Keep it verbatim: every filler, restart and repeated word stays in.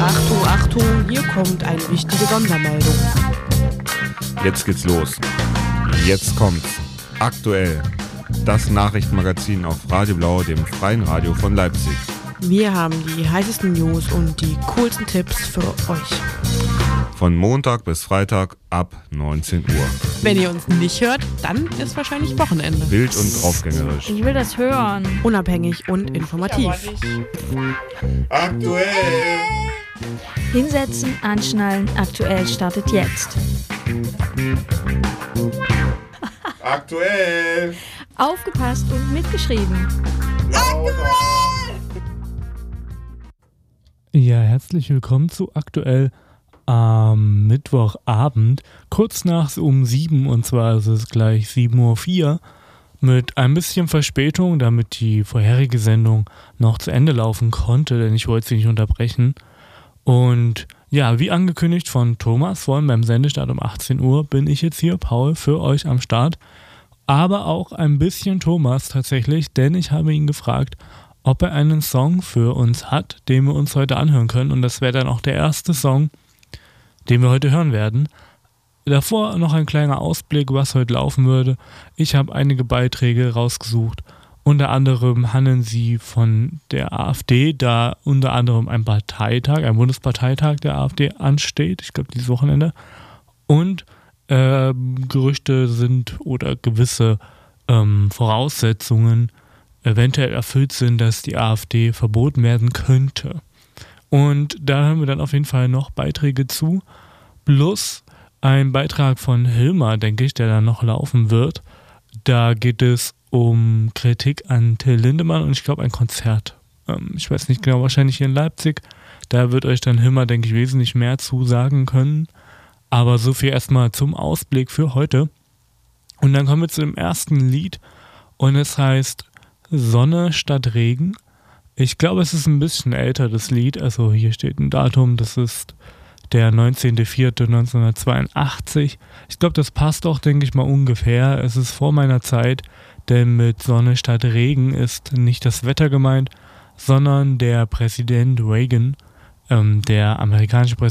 Achtung, Achtung, hier kommt eine wichtige Sondermeldung. Jetzt geht's los. Jetzt kommt's. Aktuell. Das Nachrichtenmagazin auf Radio Blau, dem freien Radio von Leipzig. Wir haben die heißesten News und die coolsten Tipps für euch. Von Montag bis Freitag ab neunzehn Uhr. Wenn ihr uns nicht hört, dann ist wahrscheinlich Wochenende. Wild und draufgängerisch. Ich will das hören. Unabhängig und informativ. Aktuell. Hinsetzen, anschnallen, aktuell startet jetzt. Aktuell. Aufgepasst und mitgeschrieben. Ja, herzlich willkommen zu Aktuell am Mittwochabend, kurz nach um sieben, und zwar ist es gleich sieben Uhr vier, mit ein bisschen Verspätung, damit die vorherige Sendung noch zu Ende laufen konnte, denn ich wollte sie nicht unterbrechen. Und ja, wie angekündigt von Thomas vorhin beim Sendestart um achtzehn Uhr, bin ich jetzt hier, Paul, für euch am Start. Aber auch ein bisschen Thomas tatsächlich, denn ich habe ihn gefragt, ob er einen Song für uns hat, den wir uns heute anhören können. Und das wäre dann auch der erste Song, den wir heute hören werden. Davor noch ein kleiner Ausblick, was heute laufen würde. Ich habe einige Beiträge rausgesucht. Unter anderem handeln sie von der AfD, da unter anderem ein Parteitag, ein Bundesparteitag der AfD ansteht. Ich glaube, dieses Wochenende. Und äh, Gerüchte sind oder gewisse ähm, Voraussetzungen eventuell erfüllt sind, dass die AfD verboten werden könnte. Und da hören wir dann auf jeden Fall noch Beiträge zu, plus ein Beitrag von Hilmar, denke ich, der dann noch laufen wird. Da geht es um Kritik an Till Lindemann und ich glaube ein Konzert. Ähm, ich weiß nicht genau, wahrscheinlich hier in Leipzig. Da wird euch dann Hilmar, denke ich, wesentlich mehr zu sagen können. Aber so viel erstmal zum Ausblick für heute. Und dann kommen wir zu dem ersten Lied und es heißt Sonne statt Regen. Ich glaube, es ist ein bisschen älter, das Lied. Also hier steht ein Datum, das ist der neunzehnter vierter neunzehnhundertzweiundachtzig. Ich glaube, das passt auch, denke ich mal, ungefähr. Es ist vor meiner Zeit, denn mit Sonne statt Regen ist nicht das Wetter gemeint, sondern der Präsident Reagan, ähm, der amerikanische Präsident,